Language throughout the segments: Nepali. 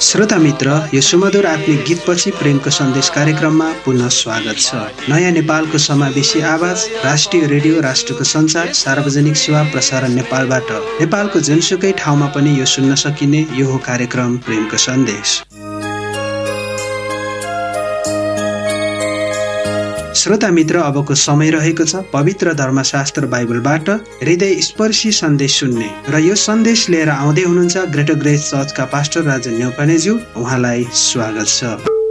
श्रोता मित्र, यो सुमधुर आत्मिक गीतपछि प्रेमको सन्देश कार्यक्रममा पुनः स्वागत छ। नयाँ नेपालको समावेशी आवाज, राष्ट्रिय रेडियो, राष्ट्रको सञ्चार, सार्वजनिक सेवा प्रसारण नेपालबाट नेपालको जुनसुकै ठाउँमा पनि यो सुन्न सकिने यो हो कार्यक्रम प्रेमको सन्देश। श्रोता मित्र, अबको समय रहेको छ पवित्र धर्मशास्त्र बाइबलबाट हृदय स्पर्शी सन्देश सुन्ने र यो सन्देश लिएर आउँदै हुनुहुन्छ ग्रेटर ग्रेस चर्चका पास्टर राजन न्यौपानेज्यू। उहाँलाई स्वागत छ।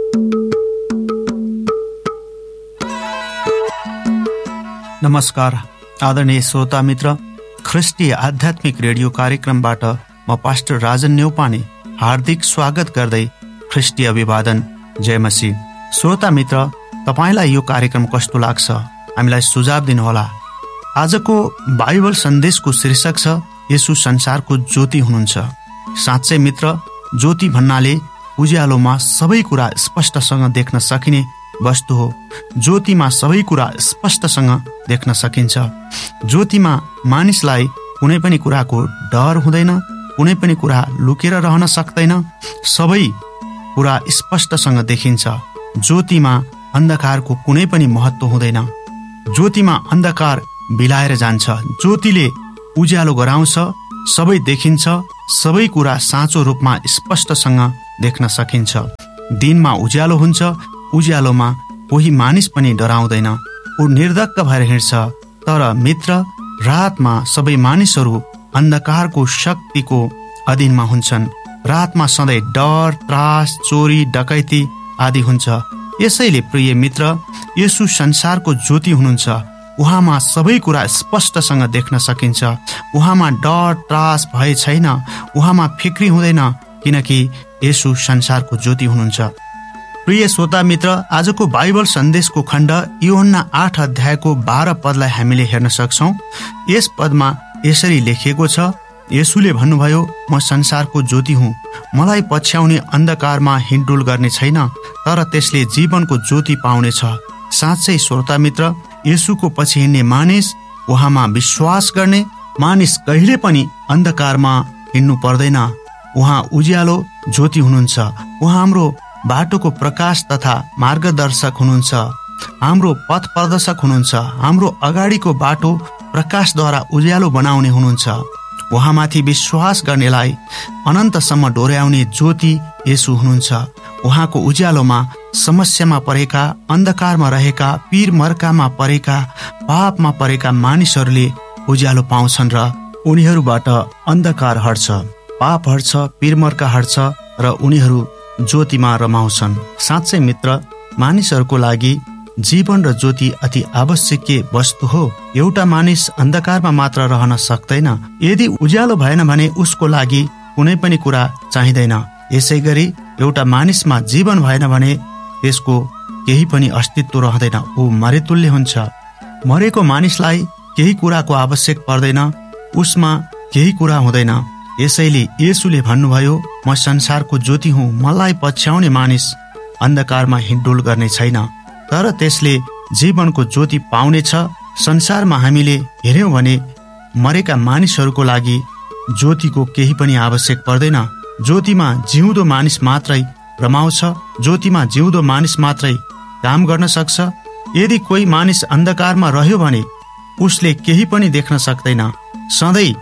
नमस्कार आदरणीय श्रोता मित्र, ख्रिस्टीय आध्यात्मिक रेडियो कार्यक्रमबाट म पास्टर राजन न्यौपाने हार्दिक स्वागत गर्दै ख्रिस्टीय अभिवादन, जय मसीह। श्रोता मित्र, तपाईलाई यो कार्यक्रम कस्तो लाग्छ? हामीलाई सुझाव दिनुहोला। आजको बाइबल सन्देशको शीर्षक छ येशू संसारको ज्योति हुनुहुन्छ। साँच्चै मित्र, ज्योति भन्नाले उज्यालोमा सबै कुरा स्पष्टसँग देख्न सकिने वस्तु हो। ज्योतिमा सबै कुरा स्पष्टसँग देख्न सकिन्छ। ज्योतिमा मानिसलाई कुनै पनि कुराको डर हुँदैन, कुनै पनि कुरा लुकेर रहन सक्दैन, सबै कुरा स्पष्टसँग देखिन्छ। ज्योतिमा अन्धकारको कुनै पनि महत्त्व हुँदैन। ज्योतिमा अन्धकार बिलाएर जान्छ, ज्योतिले उज्यालो गराउँछ, सबै देखिन्छ, सबै कुरा साँचो रूपमा स्पष्टसँग देख्न सकिन्छ। दिनमा उज्यालो हुन्छ, उज्यालोमा कोही मानिस पनि डराउँदैन, ऊ निर्धक्क भएर हिँड्छ। तर मित्र, रातमा सबै मानिसहरू अन्धकारको शक्तिको अधीनमा हुन्छन्। रातमा सधैँ डर, त्रास, चोरी, डकैती आदि हुन्छ। यसैले प्रिय मित्र, येशू संसारको ज्योति हुनुहुन्छ। उहाँमा सबै कुरा स्पष्टसँग देख्न सकिन्छ। उहाँमा डर, त्रास, भय छैन, उहाँमा फिक्री हुँदैन, किनकि येशू संसारको ज्योति हुनुहुन्छ। प्रिय श्रोता मित्र, आजको बाइबल सन्देशको खण्ड यूहन्ना 8 अध्यायको 12 पदलाई हामीले हेर्न सक्छौं। यस पदमा यसरी लेखिएको छ, येशूले भन्नुभयो, म संसारको ज्योति हुँ, मलाई पछ्याउने अन्धकारमा हिँडडुल गर्ने छैन, तर त्यसले जीवनको ज्योति पाउनेछ। साँच्चै श्रोता मित्र, येशूको पछि हिँड्ने मानिस, उहाँमा विश्वास गर्ने मानिस कहिले पनि अन्धकारमा हिँड्नु पर्दैन। उहाँ उज्यालो ज्योति हुनुहुन्छ। उहाँ हाम्रो बाटोको प्रकाश तथा मार्गदर्शक हुनुहुन्छ, हाम्रो पथ प्रदर्शक हुनुहुन्छ, हाम्रो अगाडिको बाटो प्रकाशद्वारा उज्यालो बनाउने हुनुहुन्छ। उहाँमाथि विश्वास गर्नेलाई अनन्तसम्म डोर्याउने ज्योति येशू हुनुहुन्छ। उहाँको उज्यालोमा समस्यामा परेका, अन्धकारमा रहेका, पीर मर्कामा परेका, पापमा परेका मानिसहरूले उज्यालो पाउँछन् र उनीहरूबाट अन्धकार हट्छ, पाप हट्छ, पीर मर्का हट्छ र उनीहरू ज्योतिमा रमाउँछन्। साँच्चै मित्र, मानिसहरूको लागि जीवन र ज्योति अति आवश्यकीय वस्तु हो। एउटा मानिस अन्धकारमा मात्र रहन सक्दैन। यदि उज्यालो भएन भने उसको लागि कुनै पनि कुरा चाहिँदैन। यसै गरी एउटा मानिसमा जीवन भएन भने त्यसको केही पनि अस्तित्व रहँदैन, ऊ मरेतुल्य हुन्छ। मरेको मानिसलाई केही कुराको आवश्यक पर्दैन, उसमा केही कुरा हुँदैन। यसैले येशूले भन्नुभयो, म संसारको ज्योति हुँ, मलाई पछ्याउने मानिस अन्धकारमा हिँडडुल गर्ने छैन, तर त्यसले जीवनको ज्योति पाउनेछ। संसारमा हामीले हेर्यौं भने मरेका मानिसहरूको लागि ज्योतिको केही पनि आवश्यक पर्दैन। ज्योतिमा जिउँदो मानिस मात्रै रमाउँछ, ज्योतिमा जिउँदो मानिस मात्रै काम गर्न सक्छ। यदि कोही मानिस अन्धकारमा रह्यो भने उसले केही पनि देख्न सक्दैन। सधैँ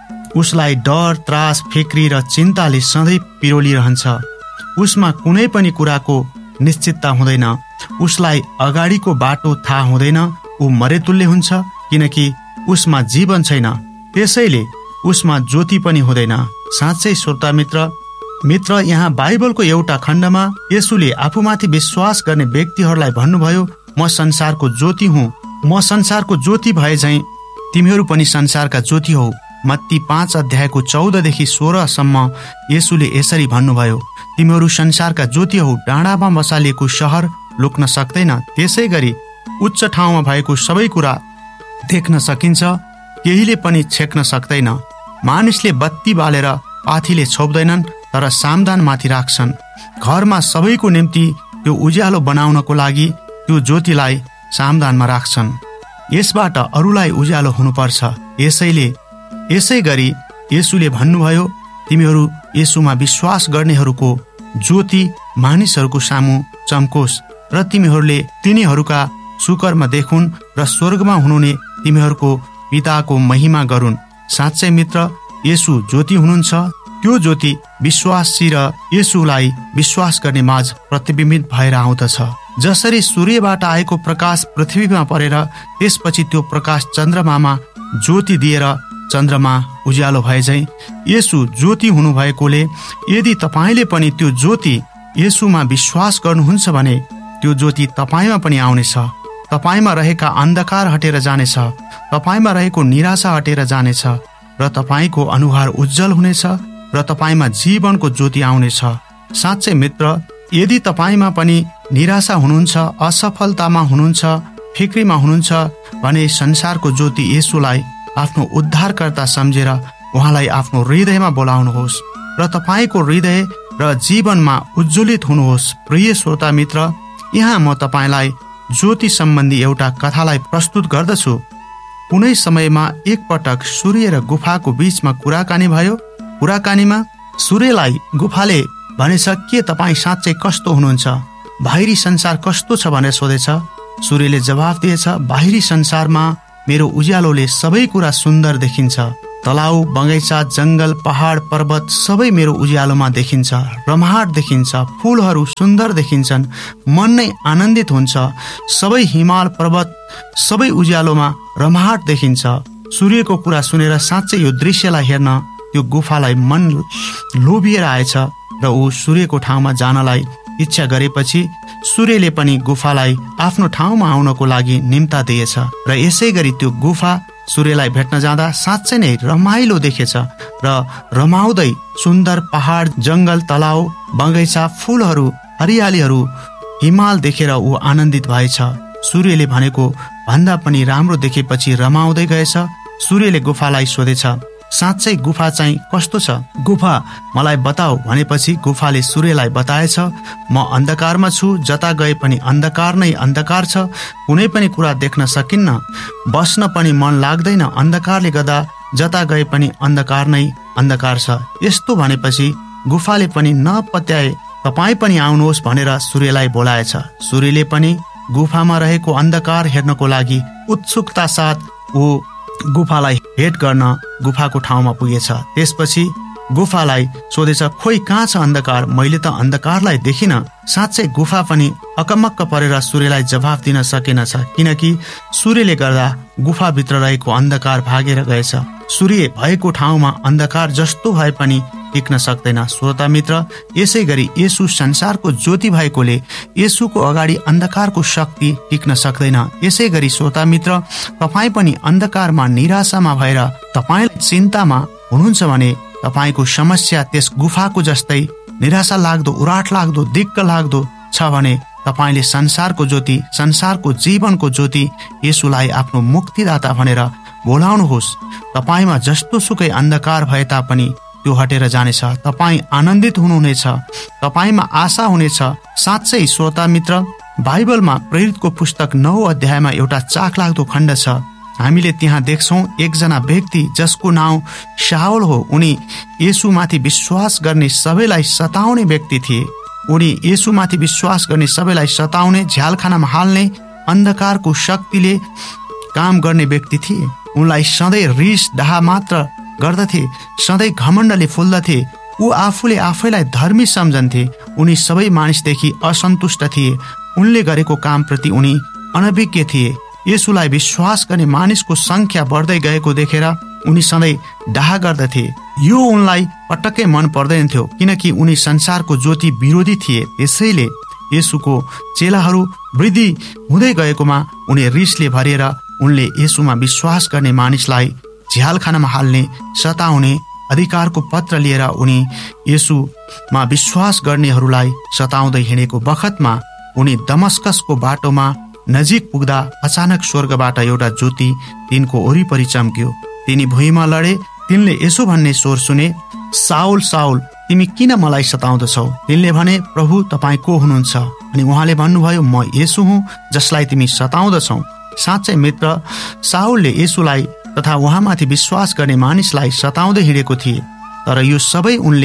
उसलाई डर, त्रास, फिक्री र चिन्ताले सधैँ पिरोलिरहन्छ। उसमा कुनै पनि कुराको निश्चितता हुँदैन, उसलाई अगाडिको बाटो थाहा हुँदैन, ऊ मरेतुल्य हुन्छ, किनकि उसमा जीवन छैन, त्यसैले उसमा ज्योति पनि हुँदैन। साँच्चै श्रोता मित्र, यहाँ बाइबलको एउटा खण्डमा येशूले आफूमाथि विश्वास गर्ने व्यक्तिहरूलाई भन्नुभयो, म संसारको ज्योति हुँ, म संसारको ज्योति भए झैं तिमीहरू पनि संसारका ज्योति हौ। मत्ती 5 अध्यायको 14 देखि 16 सम्म येशूले यसरी भन्नुभयो, तिमीहरू संसारका ज्योति हौ। डाँडामा बसालिएको शहर लुक्न सक्दैन, त्यसै गरी उच्च ठाउँमा भएको सबै कुरा देख्न सकिन्छ, केहीले पनि छेक्न सक्दैन। मानिसले बत्ती बालेर पाथीले छोप्दैनन्, तर सामदान माथि राख्छन्। घरमा सबैको निम्ति त्यो उज्यालो बनाउनको लागि त्यो ज्योतिलाई सामदानमा राख्छन्। यसबाट अरूलाई उज्यालो हुनुपर्छ। यसै गरी येशूले भन्नुभयो, तिमीहरू येशूमा विश्वास गर्नेहरूको ज्योति मानिसहरूको सामु चम्कोस् र तिनीहरूका सुकर्म देखुन् र स्वर्गमा हुनुहुने तिमीहरूको पिताको महिमा गरून्। साँच्चै मित्र, येशू ज्योति हुनुहुन्छ। त्यो ज्योति विश्वासी र येशूलाई विश्वास गर्ने माझ प्रतिबिम्बित भएर आउँदछ। जसरी सूर्यबाट आएको प्रकाश पृथ्वीमा परेर त्यसपछि त्यो प्रकाश चन्द्रमामा ज्योति दिएर चन्द्रमा उज्यालो भए झैं येशू ज्योति हुनुभएकोले यदि तपाईले पनि त्यो ज्योति येशूमा विश्वास गर्नुहुन्छ भने त्यो ज्योति तपाईमा पनि आउनेछ। तपाईमा रहेका अन्धकार हटेर जानेछ, तपाईमा रहेको निराशा हटेर जानेछ र तपाईको अनुहार उज्जवल हुनेछ र तपाईमा जीवनको ज्योति आउनेछ। साँच्चै मित्र, यदि तपाईमा पनि निराशा हुनुहुन्छ, असफलतामा हुनुहुन्छ, फिक्रीमा हुनुहुन्छ भने संसारको ज्योति येशूलाई आफ्नो उद्धारकर्ता सम्झेर उहाँलाई आफ्नो हृदयमा बोलाउनुहोस् र तपाईको हृदय र जीवनमा उज्जवलित हुनुहोस्। प्रिय श्रोता मित्र, यहाँ म तपाईलाई ज्योति सम्बन्धी एउटा कथालाई प्रस्तुत गर्दछु। कुनै समयमा एकपटक सूर्य र गुफाको बीचमा कुराकानी भयो। कुराकानीमा सूर्यलाई गुफाले भनेछ, के तपाईँ साँच्चै कस्तो हुनुहुन्छ? बाहिरी संसार कस्तो छ भनेर सोधेछ। सूर्यले जवाफ दिएछ, बाहिरी संसारमा मेरो उज्यालोले सबै कुरा सुन्दर देखिन्छ। तलाउ, बगैँचा, जंगल, पहाड, पर्वत सबै मेरो उज्यालोमा देखिन्छ। रमाहट देखिन्छ, फूलहरू सुन्दर देखिन्छन्, मन नै आनन्दित हुन्छ। सबै हिमाल, पर्वत सबै उज्यालोमा रमाहट देखिन्छ। सूर्यको कुरा सुनेर साँच्चै यो दृश्यलाई हेर्न त्यो गुफालाई मन लोभिएर आएछ र ऊ सूर्यको ठाउँमा जानलाई इच्छा गरेपछि सूर्यले पनि गुफालाई आफ्नो ठाउँमा आउनको लागि निम्ता दिएछ र यसै गरी त्यो गुफा सूर्यलाई भेट्न जाँदा साँच्चै नै रमाइलो देखेछ र रमाउँदै सुन्दर पहाड, जंगल, तलाउ, बगैँचा, फूलहरू, हरियालीहरू, हिमाल देखेर ऊ आनन्दित भएछ। सूर्यले भनेको भन्दा पनि राम्रो देखेपछि रमाउँदै गएछ। सूर्यले गुफालाई सोधेछ, साँच्चै गुफा चाहिँ कस्तो छ? गुफा मलाई बताऊ भनेपछि गुफाले सूर्यलाई बताएछ, म अन्धकारमा छु, जता गए पनि अन्धकार नै अन्धकार छ, कुनै पनि कुरा देख्न सकिन्न, बस्न पनि मन लाग्दैन, अन्धकारले गर्दा जता गए पनि अन्धकार नै अन्धकार छ। यस्तो भनेपछि गुफाले पनि नपत्याए तपाईँ पनि आउनुहोस् भनेर सूर्यलाई बोलाएछ। सूर्यले पनि गुफामा रहेको अन्धकार हेर्नको लागि उत्सुकता साथ ऊ गुफालाई भेट गर्न गुफाको ठाउँमा पुगेछ। त्यसपछि गुफालाई सोधेछ, खोइ कहाँ छ अन्धकार? मैले त अन्धकारलाई देखिन। साँच्चै गुफा पनि अकमक्क परेर सूर्यलाई जवाफ दिन सकेनछ, किनकि सूर्यले गर्दा गुफाभित्र रहेको अन्धकार भागेर गएछ। सूर्य भएको ठाउँमा अन्धकार जस्तो भए पनि टिक्न सक्दैन। श्रोता मित्र, यसै गरी येशू संसारको ज्योति भएकोले येशूको अगाडि अन्धकारको शक्ति टिक्न सक्दैन। यसै गरी श्रोता मित्र, तपाईँ पनि अन्धकारमा, निराशामा भएर तपाईँ चिन्तामा हुनुहुन्छ भने तपाईको समस्या त्यस गुफाको जस्तै निराशा लाग्दो, उराट लाग्दो, दिक्क लाग्दो छ भने तपाईले संसारको ज्योति, संसारको जीवनको ज्योति येशूलाई आफ्नो मुक्तिदाता भनेर बोलाउनुहोस्। तपाईमा जस्तो सुकै अन्धकार भए तापनि त्यो हटेर जानेछ। तपाईँ आनन्दित हुनुहुनेछ, तपाईमा आशा हुनेछ। साँच्चै श्रोता मित्र, बाइबलमा प्रेरितको पुस्तक 9 अध्यायमा एउटा चाखलाग्दो खण्ड छ। हामीले त्यहाँ देख्छौं एकजना व्यक्ति जसको नाउँ शाऊल हो। उनी येशूमाथि विश्वास गर्ने सबैलाई सताउने व्यक्ति थिए। उनी येशूमाथि विश्वास गर्ने सबैलाई सताउने, झ्यालखानामा हाल्ने, अन्धकारको शक्तिले काम गर्ने व्यक्ति थिए। उनलाई सधैँ रिस डाहा मात्र गर्दथे, सधैँ घमण्डले फुल्दथे। ऊ आफूले आफैलाई धर्मी सम्झन्थे। उनी सबै मानिसदेखि असन्तुष्ट थिए। उनले गरेको कामप्रति उनी अनभिज्ञ थिए। येशूलाई विश्वास गर्ने मानिसको संख्या बढ्दै गएको देखेर उनी सधैँ डाहा गर्दथे। यो उनलाई पटक्कै मन पर्दैन थियो, किनकि उनी संसारको ज्योति विरोधी थिए। त्यसैले येशूको चेलाहरू वृद्धि हुँदै गएकोमा उनी रिसले भरिएर उनले येशूमा विश्वास गर्ने मानिसलाई झ्यालखानामा हाल्ने, सताउने अधिकारको पत्र लिएर उनी येशूमा विश्वास गर्नेहरूलाई सताउँदै हिँडेको बखतमा उनी दमस्कसको बाटोमा नजिक पुग्दा अचानक स्वर्गबाट एउटा ज्योति तिनको वरिपरि चम्क्यो। तिनी भुइँमा लडे। तिनले यसो भन्ने स्वर सुने, साउल साउल, तिमी किन मलाई सताउँदछौ? तिनले भने, प्रभु तपाईँ को हुनुहुन्छ? अनि उहाँले भन्नुभयो, म येशू हुँ जसलाई तिमी सताउँदछौ। साँच्चै मित्र, साउलले येशूलाई तथा उहाँमाथि विश्वास गर्ने मानिसलाई सताउँदै हिँडेको थिए। तर यो सबै उनले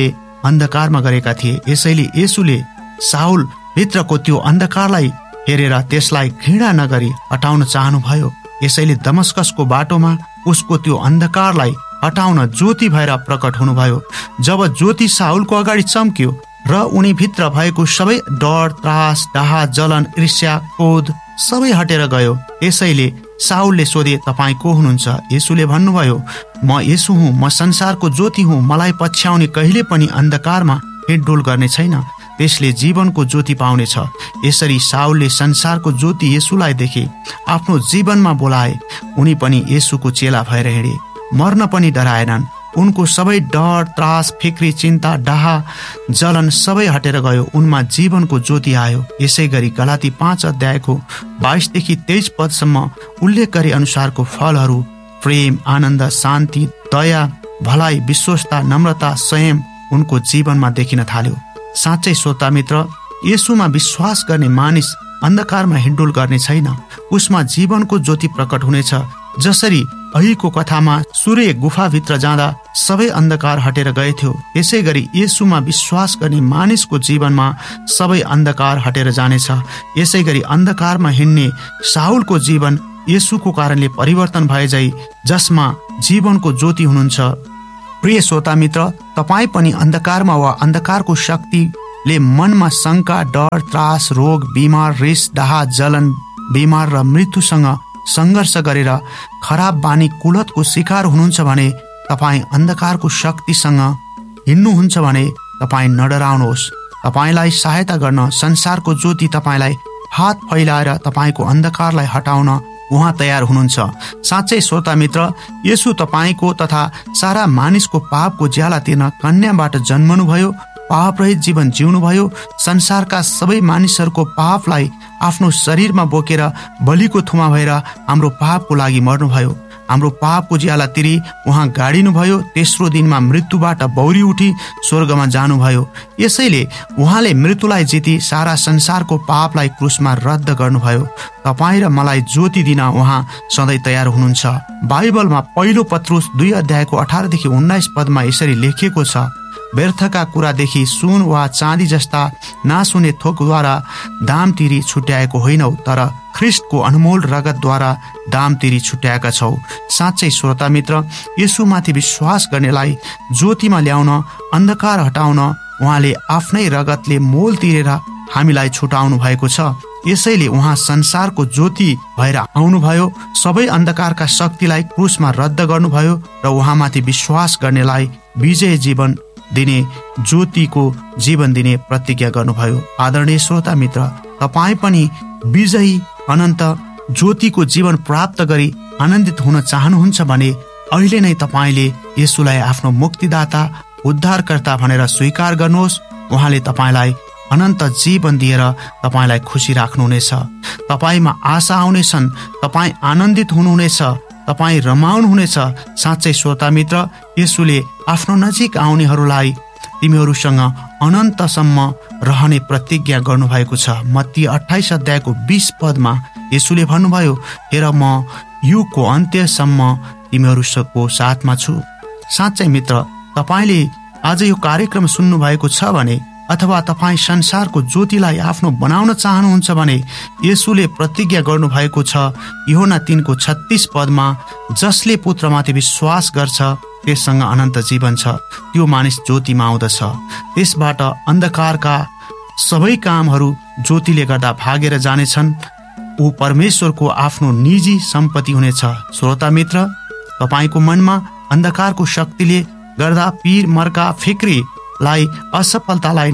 अन्धकारमा गरेका थिए। यसैले येशूले साउल भित्रको त्यो अन्धकारलाई हेरेर त्यसलाई घृणा नगरी हटाउन चाहनुभयो। यसैले दमस्कसको बाटोमा उसको त्यो अन्धकारलाई हटाउन ज्योति भएर प्रकट हुनुभयो। जब ज्योति साउलको अगाडि चम्क्यो र उनी भित्र भएको सबै डर, त्रास, डाहा, जलन, ईर्ष्या, क्रोध सबै हटेर गयो। यसैले साउलले सोधे, तपाईँ को हुनुहुन्छ? येशूले भन्नुभयो, म येशू हुँ, म संसारको ज्योति हुँ। मलाई पछ्याउने कहिले पनि अन्धकारमा हिँडडुल गर्ने छैन, त्यसले जीवनको ज्योति पाउनेछ। यसरी साउलले संसारको ज्योति येशूलाई देखे, आफ्नो जीवनमा बोलाए। उनी पनि येशूको चेला भएर हिँडे, मर्न पनि डराएनन्। उनको सबै डर, त्रास, फिक्री, चिन्ता, डाहा, जलन सबै हटेर गयो। उनमा जीवनको ज्योति आयो। यसै गरी गलाती 5 अध्यायको 22देखि 23 पदसम्म उल्लेख गरे अनुसारको फलहरू प्रेम, आनन्द, शान्ति, दया, भलाइ, विश्वस्ता, नम्रता, संयम उनको जीवनमा देखिन थाल्यो। साँच्चै श्रोता मित्र, येशूमा विश्वास गर्ने मानिस अन्धकारमा हिँडडुल गर्ने छैन, उसमा जीवनको ज्योति प्रकट हुनेछ। जसरी अहिको कथामा सूर्य गुफाभित्र जाँदा सबै अन्धकार हटेर गएथ्यो, यसै गरी येशूमा विश्वास गर्ने मानिसको जीवनमा सबै अन्धकार हटेर जानेछ। यसै गरी अन्धकारमा हिँड्ने साउलको जीवन येशूको कारणले परिवर्तन भए झै, जसमा जीवनको ज्योति हुनुहुन्छ। प्रिय श्रोता मित्र, तपाईँ पनि अन्धकारमा वा अन्धकारको शक्तिले मनमा शङ्का, डर, त्रास, रोग, बिमार, रिस, डाहा, जलन, बिमार र मृत्युसँग सङ्घर्ष गरेर खराब बानी, कुलतको शिकार हुनुहुन्छ भने, तपाईँ अन्धकारको शक्तिसँग हिँड्नुहुन्छ भने तपाईँ नडराउनुहोस्। तपाईँलाई सहायता गर्न संसारको ज्योति तपाईँलाई हात फैलाएर तपाईँको अन्धकारलाई हटाउन उहाँ तयार हुनुहुन्छ। साँच्चै श्रोता मित्र, येशू तपाईँको तथा सारा मानिसको पापको ज्याला तिर्न कन्याबाट जन्मनुभयो, पाप रहित जीवन जिउनुभयो, संसारका सबै मानिसहरूको पापलाई आफ्नो शरीरमा बोकेर बलिको थुमा भएर हाम्रो पापको लागि मर्नुभयो। हाम्रो पापको ज्याला तिरी उहाँ गाडिनुभयो। तेस्रो दिनमा मृत्युबाट बौरी उठी स्वर्गमा जानुभयो। यसैले उहाँले मृत्युलाई जिती सारा संसारको पापलाई क्रुसमा रद्द गर्नुभयो। तपाईँ र मलाई ज्योति दिन उहाँ सधैँ तयार हुनुहुन्छ। बाइबलमा पहिलो पत्रुस 2 अध्यायको 18देखि 19 पदमा यसरी लेखिएको छ, व्यर्थका कुरादेखि सुन वा चाँदी जस्ता नासुने थोकद्वारा दाम तिरी छुट्याएको होइनौ, तर ख्रिस्टको अनमोल रगतद्वारा दाम तिरी छुट्याएका छौ। साँच्चै श्रोता मित्र, येशूमाथि विश्वास गर्नेलाई ज्योतिमा ल्याउन, अन्धकार हटाउन उहाँले आफ्नै रगतले मोल तिरेर हामीलाई छुटाउनु भएको छ। यसैले उहाँ संसारको ज्योति भएर आउनुभयो, सबै अन्धकारका शक्तिलाई क्रुसमा रद्द गर्नुभयो र उहाँमाथि विश्वास गर्नेलाई विजय जीवन दिने, ज्योतिको जीवन दिने प्रतिज्ञा गर्नुभयो। आदरणीय श्रोता मित्र, तपाईँ पनि विजयी अनन्त ज्योतिको जीवन प्राप्त गरी आनन्दित हुन चाहनुहुन्छ भने अहिले नै तपाईँले येशूलाई आफ्नो मुक्तिदाता, उद्धारकर्ता भनेर स्वीकार गर्नुहोस्। उहाँले तपाईँलाई अनन्त जीवन दिएर तपाईँलाई खुसी राख्नुहुनेछ। तपाईँमा आशा आउनेछन्, तपाईँ आनन्दित हुनुहुनेछ, तपाईँ रमाउनुहुनेछ। साँच्चै श्रोता मित्र, येशूले आफ्नो नजिक आउनेहरूलाई तिमीहरूसँग अनन्तसम्म रहने प्रतिज्ञा गर्नुभएको छ। मत्ती 28 अध्यायको 20 पदमा येशूले भन्नुभयो, हेर म युगको अन्त्यसम्म तिमीहरूको साथमा छु। साँच्चै मित्र, तपाईँले आज यो कार्यक्रम सुन्नु भएको छ भने अथवा तपाईँ संसारको ज्योतिलाई आफ्नो बनाउन चाहनुहुन्छ भने येशूले प्रतिज्ञा गर्नुभएको छ यूहन्ना 3को 36 पदमा, जसले पुत्रमाथि विश्वास गर्छ त्यससँग अनन्त जीवन छ। त्यो मानिस ज्योतिमा आउँदछ, त्यसबाट अन्धकारका सबै कामहरू ज्योतिले गर्दा भागेर जानेछन्। ऊ परमेश्वरको आफ्नो निजी सम्पत्ति हुनेछ। श्रोता मित्र, तपाईँको मनमा अन्धकारको शक्तिले गर्दा पीर, मर्का, फिक्रीलाई, असफलतालाई,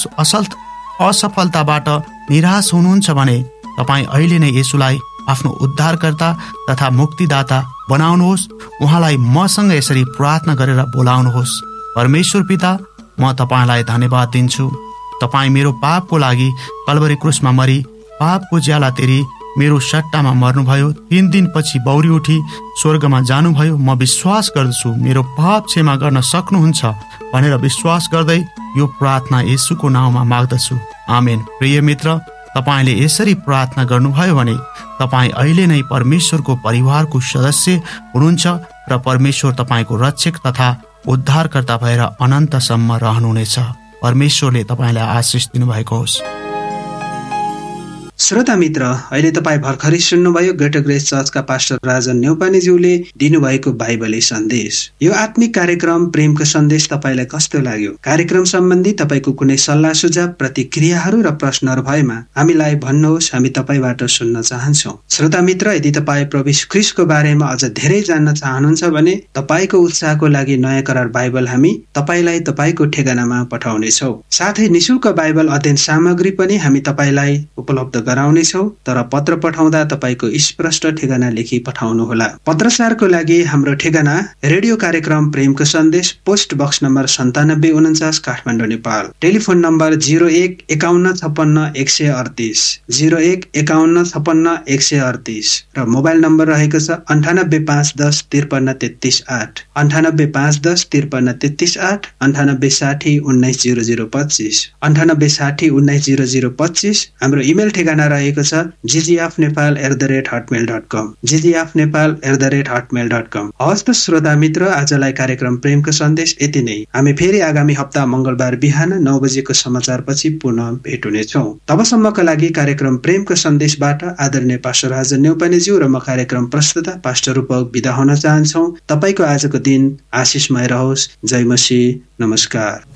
असफलताबाट निराश हुनुहुन्छ भने तपाईँ अहिले नै येशूलाई आफ्नो उद्धारकर्ता तथा मुक्तिदाता बनाउनुहोस्। उहाँलाई मसँग यसरी प्रार्थना गरेर बोलाउनुहोस्। परमेश्वर पिता, म तपाईँलाई धन्यवाद दिन्छु। तपाईँ मेरो पापको लागि कल्भरी क्रुसमा मरी पापको ज्याला तेरी मेरो सट्टामा मर्नुभयो। 3 दिनपछि बौरी उठी स्वर्गमा जानुभयो। म विश्वास गर्दछु मेरो पाप क्षमा गर्न सक्नुहुन्छ भनेर विश्वास गर्दै यो प्रार्थना येशूको नाउँमा माग्दछु। आमेन। प्रिय मित्र, तपाईँले यसरी प्रार्थना गर्नुभयो भने तपाईँ अहिले नै परमेश्वरको परिवारको सदस्य हुनुहुन्छ र परमेश्वर तपाईँको रक्षक तथा उद्धारकर्ता भएर अनन्तसम्म रहनुहुनेछ। परमेश्वरले तपाईँलाई आशिष दिनुभएको होस्। श्रोता मित्र, अहिले तपाईँ भर्खरै सुन्नुभयो ग्रेटर ग्रेस चर्चका पास्टर राजन न्यौपानेज्यूले दिनुभएको बाइबली सन्देश। यो आत्मिक कार्यक्रम प्रेमको सन्देश तपाईँलाई कस्तो लाग्यो? कार्यक्रम सम्बन्धी तपाईँको कुनै सल्लाह सुझाव, प्रतिक्रियाहरू र प्रश्नहरू भएमा हामीलाई भन्नुहोस्, हामी तपाईँबाट सुन्न चाहन्छौँ। श्रोता मित्र, यदि तपाईँ प्रभु यीशु ख्रीष्टको बारेमा अझ धेरै जान्न चाहनुहुन्छ भने तपाईँको उत्साहको लागि नयाँ करार बाइबल हामी तपाईँलाई तपाईँको ठेगानामा पठाउनेछौँ। साथै निशुल्क बाइबल अध्ययन सामग्री पनि हामी तपाईँलाई उपलब्ध गराउनेछौँ। तर पत्र पठाउँदा तपाईँको स्पष्ट ठेगाना लेखी पठाउनुहोला। पत्रचारको लागि हाम्रो ठेगाना रेडियो कार्यक्रम प्रेमको सन्देश, post box number 9749 Kathmandu, Nepal. Telephone number 0151565138 0151565138 र मोबाइल नम्बर रहेको छ 985110 53538 985110 53538 9860190025 9860190025। हाम्रो इमेल ठेगाना रहेको छ ggfnepal@hotmail.com ggfnepal@hotmail.com। हवस् त श्रोता मित्र, आजलाई कार्यक्रम प्रेमको सन्देश यति नै। हामी फेरि आगामी हप्ता मंगलबार बिहान 9 बजेको समाचारपछि पुनः भेट हुनेछौँ। तबसम्मका लागि कार्यक्रम प्रेमको सन्देशबाट आदरणीय पास्टर राजन न्यौपानेज्यू र म कार्यक्रम प्रस्तुता पास्टर रूपक बिदा हुन चाहन्छौँ। तपाईँको आजको दिन आशिषमय रहोस्। जय मसीह। नमस्कार।